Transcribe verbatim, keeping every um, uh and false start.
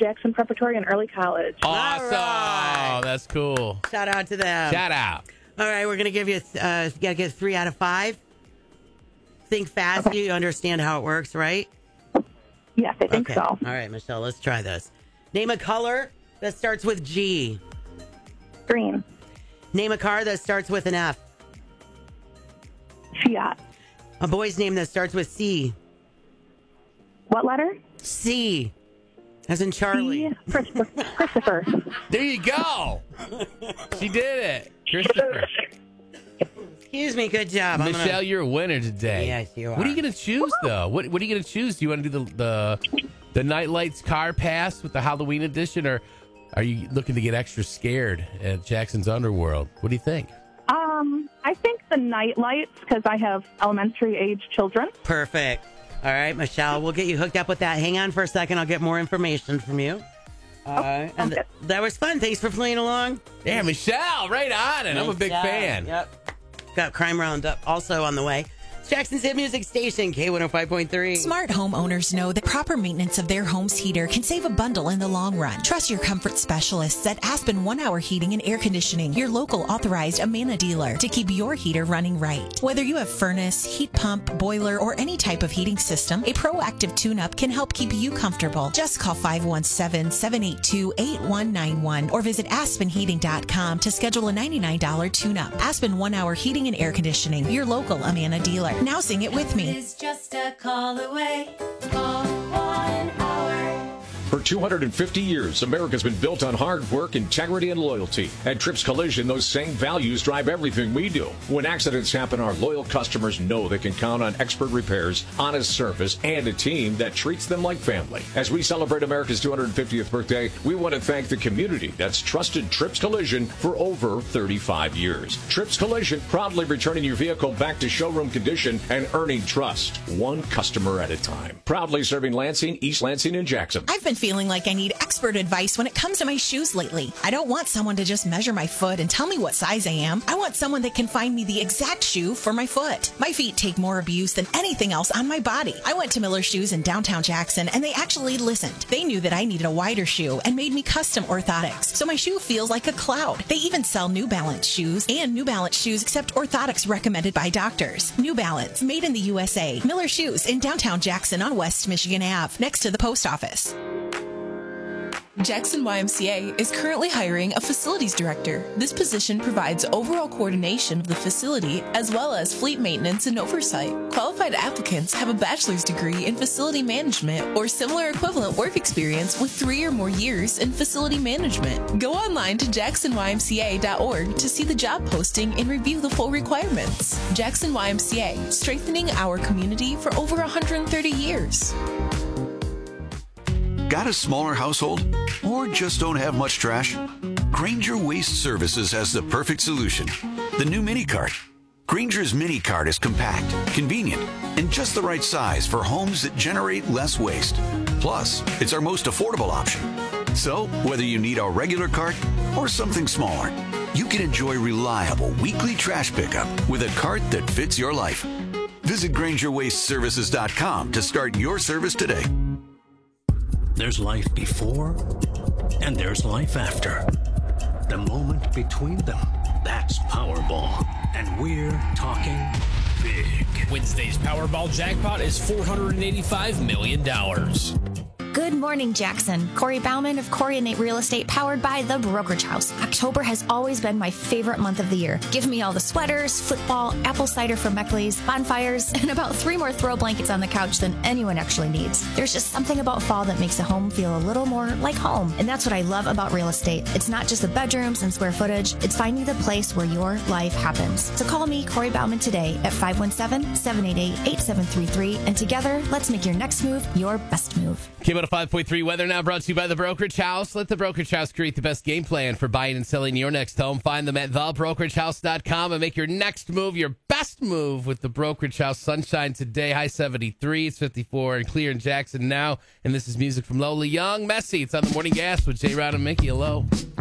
Jackson Preparatory and Early College. Awesome. right. That's cool. Shout out to them. Shout out. All right, we're going to give you, uh, you got to get three out of five. Think fast. Okay. You understand how it works, right? Yes, I think Okay. so. All right, Michelle, let's try this. Name a color that starts with G. Green. Name a car that starts with an F. Fiat. A boy's name that starts with C. What letter? C. As in Charlie. C. Christopher. Christopher. There you go. She did it. Christopher. Excuse me, good job. I'm Michelle, gonna- you're a winner today. Yes, you What are are. you going to choose, though? What What are you going to choose? Do you want to do the, the the Night Lights car pass with the Halloween edition, or are you looking to get extra scared at Jackson's Underworld? What do you think? Um, I think the night lights because I have elementary age children. Perfect. All right, Michelle, we'll get you hooked up with that. Hang on for a second. I'll get more information from you. Uh, and th- that was fun. Thanks for playing along. Yeah, Michelle, right on it. I'm a Nice big job. fan. Yep. Got Crime Roundup also on the way. It's Jackson's Hit Music Station, K one oh five point three. Smart homeowners know that proper maintenance of their home's heater can save a bundle in the long run. Trust your comfort specialists at Aspen One Hour Heating and Air Conditioning, your local authorized Amana dealer, to keep your heater running right. Whether you have furnace, heat pump, boiler, or any type of heating system, a proactive tune-up can help keep you comfortable. Just call five one seven, seven eight two, eight one nine one or visit aspen heating dot com to schedule a ninety-nine dollars tune-up. Aspen One Hour Heating and Air Conditioning, your local Amana dealer. Now sing it with me. It's just a call away. Call one hour. For two hundred fifty years, America's been built on hard work, integrity, and loyalty. At Trips Collision, those same values drive everything we do. When accidents happen, our loyal customers know they can count on expert repairs, honest service, and a team that treats them like family. As we celebrate America's two hundred fiftieth birthday, we want to thank the community that's trusted Trips Collision for over thirty-five years. Trips Collision, proudly returning your vehicle back to showroom condition and earning trust, one customer at a time. Proudly serving Lansing, East Lansing, and Jackson. I've been feeling like I need expert advice when it comes to my shoes lately. I don't want someone to just measure my foot and tell me what size I am. I want someone that can find me the exact shoe for my foot. My feet take more abuse than anything else on my body. I went to Miller Shoes in downtown Jackson and they actually listened. They knew that I needed a wider shoe and made me custom orthotics, so my shoe feels like a cloud. They even sell New Balance shoes, and New Balance shoes accept orthotics recommended by doctors. New Balance, made in the U S A. Miller Shoes in downtown Jackson on West Michigan Avenue, next to the post office. Jackson Y M C A is currently hiring a facilities director. This position provides overall coordination of the facility as well as fleet maintenance and oversight. Qualified applicants have a bachelor's degree in facility management or similar equivalent work experience with three or more years in facility management. Go online to jackson y m c a dot org to see the job posting and review the full requirements. Jackson Y M C A, strengthening our community for over one hundred thirty years. Got a smaller household? Or just don't have much trash? Granger Waste Services has the perfect solution. The new Mini Cart. Granger's Mini Cart is compact, convenient, and just the right size for homes that generate less waste. Plus, it's our most affordable option. So, whether you need a regular cart or something smaller, you can enjoy reliable weekly trash pickup with a cart that fits your life. Visit Granger Waste Services dot com to start your service today. There's life before, and there's life after. The moment between them, that's Powerball. And we're talking big. Wednesday's Powerball jackpot is four hundred eighty-five million dollars. Good morning, Jackson. Corey Bauman of Corey and Nate Real Estate, powered by The Brokerage House. October has always been my favorite month of the year. Give me all the sweaters, football, apple cider from Meckley's, bonfires, and about three more throw blankets on the couch than anyone actually needs. There's just something about fall that makes a home feel a little more like home. And that's what I love about real estate. It's not just the bedrooms and square footage. It's finding the place where your life happens. So call me, Corey Bauman, today at five one seven, seven eight eight, eight seven three three. And together, let's make your next move your best move. Came out of five point three weather now brought to you by The Brokerage House. Let The Brokerage House create the best game plan for buying and selling your next home. Find them at the brokerage house dot com and make your next move your best move with The Brokerage House. Sunshine today, high seventy-three. It's fifty-four and clear in Jackson now. And this is music from Lola Young. Messy. It's on the Morning Gas with J. Rod and Mickey. Hello.